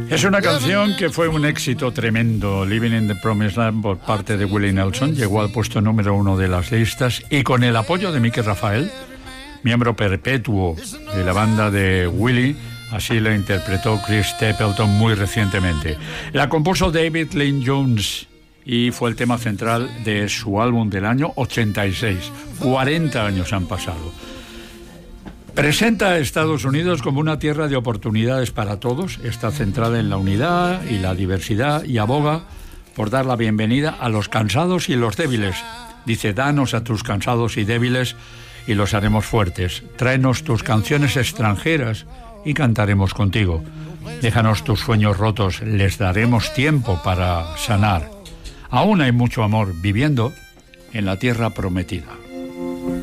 Es una canción que fue un éxito tremendo. Living in the Promised Land por parte de Willie Nelson llegó al puesto número 1 de las listas y con el apoyo de Mickey Rafael, miembro perpetuo de la banda de Willie, así la interpretó Chris Stapleton muy recientemente. La compuso David Lynn Jones y fue el tema central de su álbum del año 86. 40 años han pasado. Presenta a Estados Unidos como una tierra de oportunidades para todos, está centrada en la unidad y la diversidad y aboga por dar la bienvenida a los cansados y los débiles. Dice, danos a tus cansados y débiles y los haremos fuertes. Tráenos tus canciones extranjeras y cantaremos contigo. Déjanos tus sueños rotos, les daremos tiempo para sanar. Aún hay mucho amor viviendo en la tierra prometida.